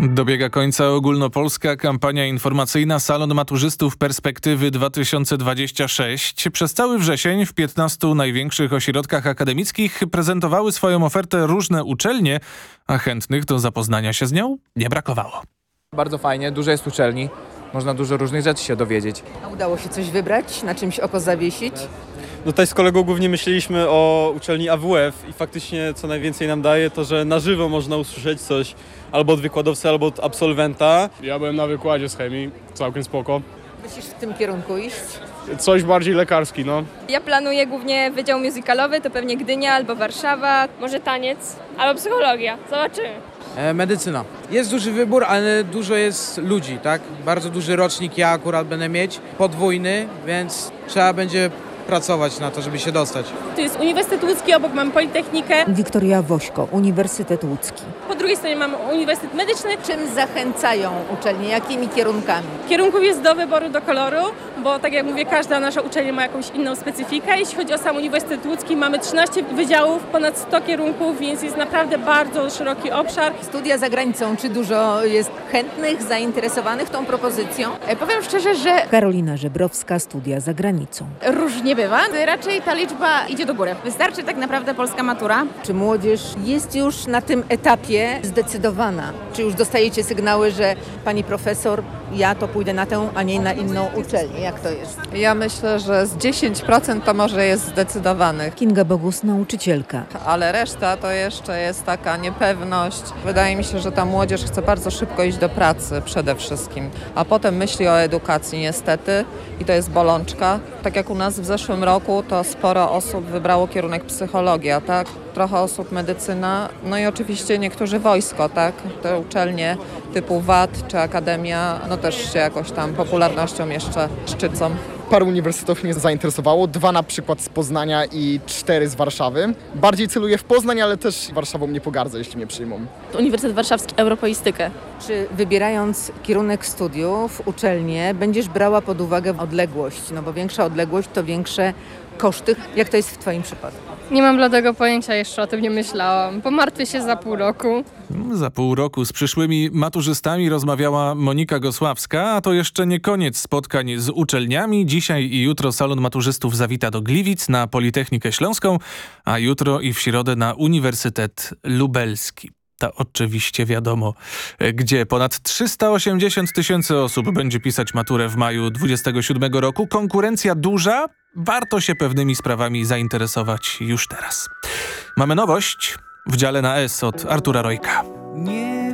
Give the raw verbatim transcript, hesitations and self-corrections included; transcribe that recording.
Dobiega końca ogólnopolska kampania informacyjna Salon Maturzystów Perspektywy dwa tysiące dwadzieścia sześć. Przez cały wrzesień w piętnastu największych ośrodkach akademickich prezentowały swoją ofertę różne uczelnie, a chętnych do zapoznania się z nią nie brakowało. Bardzo fajnie, dużo jest uczelni, można dużo różnych rzeczy się dowiedzieć. A udało się coś wybrać, na czymś oko zawiesić? No tutaj z kolegą głównie myśleliśmy o uczelni A W F i faktycznie co najwięcej nam daje to, że na żywo można usłyszeć coś albo od wykładowcy, albo od absolwenta. Ja byłem na wykładzie z chemii, całkiem spoko. Myślisz w tym kierunku iść? Coś bardziej lekarski, no. Ja planuję głównie wydział musicalowy, to pewnie Gdynia albo Warszawa. Może taniec, albo psychologia. Zobaczymy. E, medycyna. Jest duży wybór, ale dużo jest ludzi, tak? Bardzo duży rocznik ja akurat będę mieć, podwójny, więc trzeba będzie pracować na to, żeby się dostać. To jest Uniwersytet Łódzki, obok mamy Politechnikę. Wiktoria Wośko, Uniwersytet Łódzki. Po drugiej stronie mamy Uniwersytet Medyczny. Czym zachęcają uczelnie? Jakimi kierunkami? Kierunków jest do wyboru, do koloru, bo tak jak mówię, każda nasza uczelnia ma jakąś inną specyfikę. Jeśli chodzi o sam Uniwersytet Łódzki, mamy trzynaście wydziałów, ponad sto kierunków, więc jest naprawdę bardzo szeroki obszar. Studia za granicą, czy dużo jest chętnych, zainteresowanych tą propozycją? E, powiem szczerze, że Karolina Żebrowska, studia za granicą. różnie bywa. Raczej ta liczba idzie do góry. Wystarczy tak naprawdę polska matura. Czy młodzież jest już na tym etapie zdecydowana? Czy już dostajecie sygnały, że pani profesor, ja to pójdę na tę, a nie na inną uczelnię? Jak to jest? Ja myślę, że z dziesięć procent to może jest zdecydowanych, Kinga Bogus, nauczycielka. ale reszta to jeszcze jest taka niepewność. Wydaje mi się, że ta młodzież chce bardzo szybko iść do pracy przede wszystkim, a potem myśli o edukacji niestety i to jest bolączka. Tak jak u nas w zeszłym roku, to sporo osób wybrało kierunek psychologia, tak? Trochę osób medycyna, no i oczywiście niektórzy wojsko, tak? Te uczelnie typu W A T czy Akademia, no też się jakoś tam popularnością jeszcze szczycą. Paru uniwersytetów mnie zainteresowało, dwa na przykład z Poznania i cztery z Warszawy. Bardziej celuję w Poznań, ale też Warszawą nie pogardzę, jeśli mnie przyjmą. Uniwersytet Warszawski, Europeistykę. Czy wybierając kierunek studiów, uczelnię, będziesz brała pod uwagę odległość? No bo większa odległość to większe koszty. Jak to jest w twoim przypadku? Nie mam bladego pojęcia, jeszcze o tym nie myślałam. Pomartwię się za pół roku. Za pół roku z przyszłymi maturzystami rozmawiała Monika Gosławska, a to jeszcze nie koniec spotkań z uczelniami. Dzisiaj i jutro Salon Maturzystów zawita do Gliwic na Politechnikę Śląską, a jutro i w środę na Uniwersytet Lubelski. To oczywiście wiadomo, gdzie ponad trzysta osiemdziesiąt tysięcy osób będzie pisać maturę w maju dwudziestego siódmego roku. Konkurencja duża, warto się pewnymi sprawami zainteresować już teraz. Mamy nowość w dziale na S od Artura Rojka.